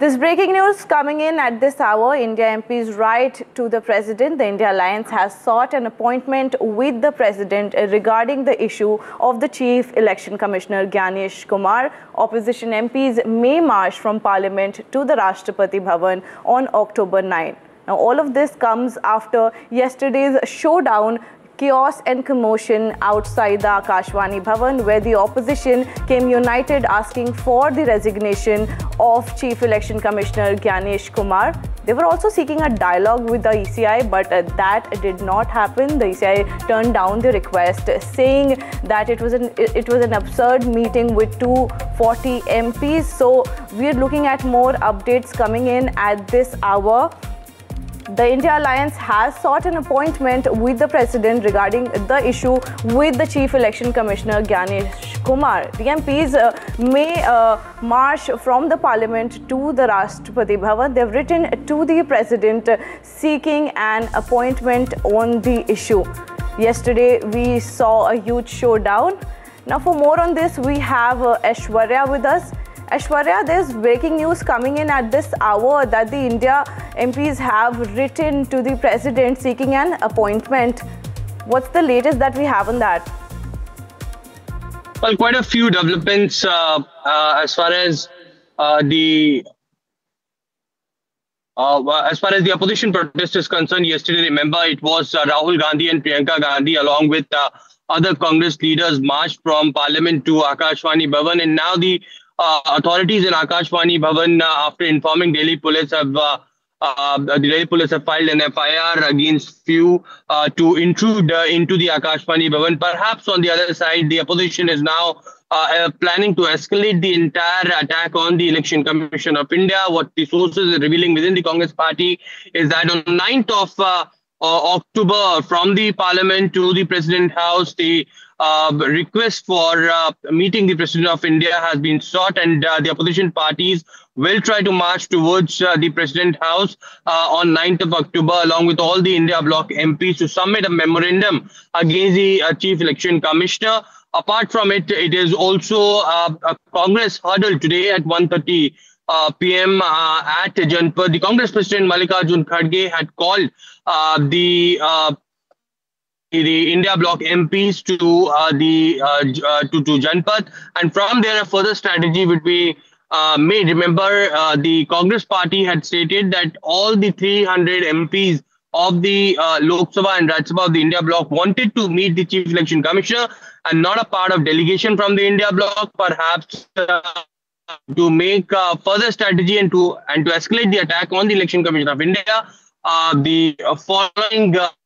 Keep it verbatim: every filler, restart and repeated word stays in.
This breaking news coming in at this hour. India M Ps write to the President. The India Alliance has sought an appointment with the President regarding the issue of the Chief Election Commissioner Gyanesh Kumar. Opposition M Ps may march from Parliament to the Rashtrapati Bhavan on October ninth. Now, all of this comes after yesterday's showdown, chaos and commotion outside the Akashvani Bhavan, where the opposition came united asking for the resignation of Chief Election Commissioner Gyanesh Kumar. They were also seeking a dialogue with the E C I, but uh, that did not happen. The E C I turned down the request, saying that it was an it was an absurd meeting with two hundred forty M Ps. So we are looking at more updates coming in at this hour. The India Alliance has sought an appointment with the President regarding the issue with the Chief Election Commissioner Gyanesh Kumar. The M Ps uh, may uh, march from the Parliament to the Rashtrapati Bhavan. They have written to the President uh, seeking an appointment on the issue. Yesterday, we saw a huge showdown. Now, for more on this, we have uh, Aishwarya with us. Aishwarya, there's breaking news coming in at this hour that the India M Ps have written to the President seeking an appointment. What's the latest that we have on that? Well, quite a few developments uh, uh, as far as uh, the uh, as far as the opposition protest is concerned. Yesterday, remember, it was uh, Rahul Gandhi and Priyanka Gandhi along with uh, other Congress leaders marched from Parliament to Akashvani Bhavan, and now the Uh, authorities in Akashvani Bhavan, uh, after informing Delhi Police, have uh, uh, the Delhi Police have filed an F I R against few uh, to intrude uh, into the Akashvani Bhavan. Perhaps on the other side, the opposition is now uh, uh, planning to escalate the entire attack on the Election Commission of India. What the sources are revealing within the Congress party is that on ninth of uh, uh, October, from the Parliament to the President House, the Uh, request for uh, meeting the President of India has been sought, and uh, the opposition parties will try to march towards uh, the President House uh, on ninth of October, along with all the India Bloc M Ps, to submit a memorandum against the uh, Chief Election Commissioner. Apart from it, it is also uh, a Congress huddle today at one thirty uh, p m uh, at Janpad. The Congress President Mallikarjun Kharge had called uh, the uh, the India Bloc M Ps to uh, the uh, uh, to to Janpad, and from there a further strategy would be uh, made. Remember, uh, the Congress Party had stated that all the three hundred M Ps of the uh, Lok Sabha and Rajya Sabha of the India Bloc wanted to meet the Chief Election Commissioner, and not a part of delegation from the India Bloc, perhaps uh, to make uh, further strategy and to and to escalate the attack on the Election Commission of India. Uh, the uh, following. Uh,